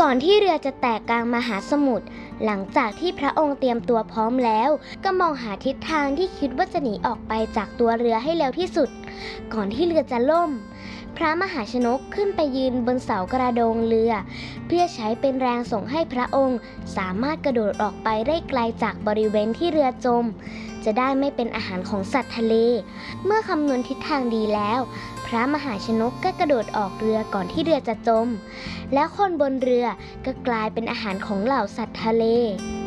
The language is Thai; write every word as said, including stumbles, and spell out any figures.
ก่อนที่เรือจะแตกกลางมหาสมุทรหลังจากที่พระองค์เตรียมตัวพร้อมแล้วก็มองหาทิศทางที่คิดว่าจะหนีออกไปจากตัวเรือให้เร็วที่สุดก่อนที่เรือจะล่มพระมหาชนกขึ้นไปยืนบนเสากระโดงเรือเพื่อใช้เป็นแรงส่งให้พระองค์สามารถกระโดดออกไปได้ไกลจากบริเวณที่เรือจมจะได้ไม่เป็นอาหารของสัตว์ทะเลเมื่อคำนวณทิศทางดีแล้วพระมหาชนกก็กระโดดออกเรือก่อนที่เรือจะจมและคนบนเรือก็กลายเป็นอาหารของเหล่าสัตว์ทะเล